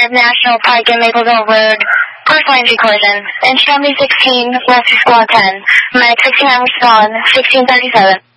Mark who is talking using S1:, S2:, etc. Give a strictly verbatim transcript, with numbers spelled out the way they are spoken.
S1: five National Pike and Mapleville Road. Personal injury collision. Inch family sixteen, Rescue Squad ten. Medic sixty-nine, respond, sixteen thirty-seven.